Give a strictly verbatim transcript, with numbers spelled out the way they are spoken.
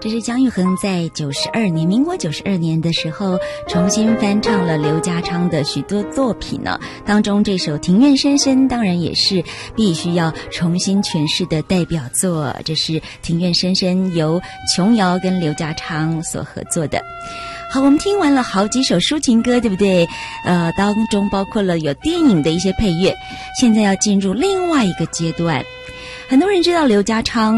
这是姜育恒在九十二年，民国九十二年的时候，重新翻唱了刘家昌的许多作品呢。当中这首《庭院深深》当然也是必须要重新诠释的代表作。这是《庭院深深》由琼瑶跟刘家昌所合作的。好，我们听完了好几首抒情歌，对不对？呃，当中包括了有电影的一些配乐。现在要进入另外一个阶段。很多人知道刘家昌